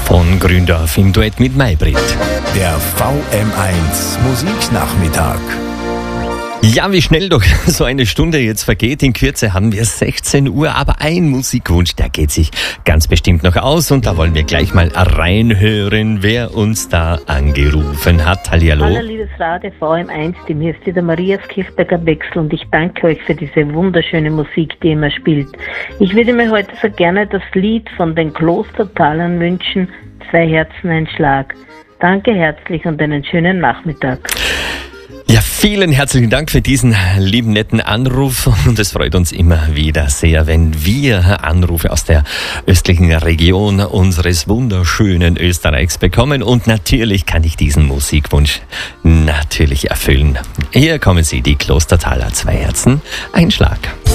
von Gründorf im Duett mit Maybrit. Der VM1 Musiknachmittag. Ja, wie schnell doch so eine Stunde jetzt vergeht. In Kürze haben wir 16 Uhr, aber ein Musikwunsch, der geht sich ganz bestimmt noch aus. Und da wollen wir gleich mal reinhören, wer uns da angerufen hat. Hallihallo. Hallo, liebes Radio VM1, hier ist wieder Maria aus Kirchberger Wechsel und ich danke euch für diese wunderschöne Musik, die ihr immer spielt. Ich würde mir heute so gerne das Lied von den Klostertalern wünschen, 2 Herzen, ein Schlag. Danke herzlich und einen schönen Nachmittag. Ja, vielen herzlichen Dank für diesen lieben, netten Anruf und es freut uns immer wieder sehr, wenn wir Anrufe aus der östlichen Region unseres wunderschönen Österreichs bekommen und natürlich kann ich diesen Musikwunsch natürlich erfüllen. Hier kommen sie, die Klostertaler, 2 Herzen, ein Schlag.